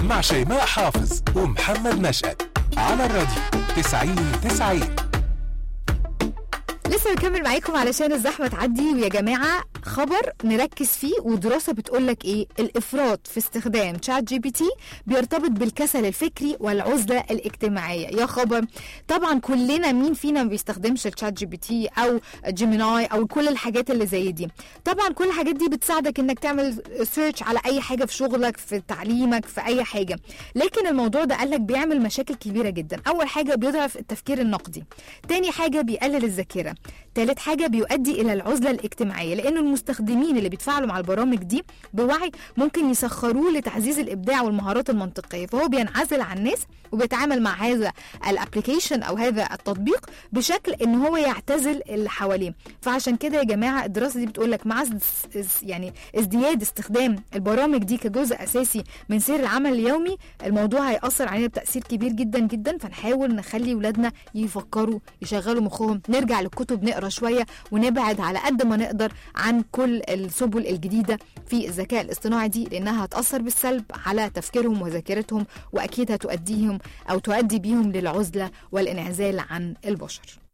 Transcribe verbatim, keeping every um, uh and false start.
مع شيماء حافظ ومحمد نشأت على الراديو تسعين تسعين. لسه بكمل معاكم علشان الزحمة تعدي. ويا جماعة خبر نركز فيه، ودراسة بتقولك ايه؟ الافراط في استخدام تشات جي بي تي بيرتبط بالكسل الفكري والعزلة الاجتماعية. يا خبر، طبعا كلنا مين فينا ما بيستخدمش التشات جي بي تي او جيميناي او كل الحاجات اللي زي دي؟ طبعا كل الحاجات دي بتساعدك انك تعمل سيرش على اي حاجة في شغلك، في تعليمك، في اي حاجة. لكن الموضوع ده قالك بيعمل مشاكل كبيرة جدا. اول حاجة بيضعف التفكير النقدي، تاني حاجة بيقلل الذاكرة، ثالث حاجة بيؤدي إلى العزلة الاجتماعية، لأن المستخدمين اللي بيتفاعلوا مع البرامج دي بوعي ممكن يسخروه لتعزيز الإبداع والمهارات المنطقية، فهو بينعزل عن الناس وبيتعامل مع هذا الابليكيشن أو هذا التطبيق بشكل إن هو يعتزل اللي حواليه. فعشان كده يا جماعة الدراسة دي بتقولك مع يعني ازدياد استخدام البرامج دي كجزء أساسي من سير العمل اليومي، الموضوع هيأثر علينا بتأثير كبير جدا جدا. فنحاول نخلي ولادنا يفكروا، يشغلوا مخهم، نرجع للكتب، نقرأ شوية، ونبعد على قد ما نقدر عن كل السبل الجديدة في الذكاء الاصطناعي دي، لأنها هتأثر بالسلب على تفكيرهم وذاكرتهم، وأكيد هتؤديهم أو تؤدي بيهم للعزلة والانعزال عن البشر.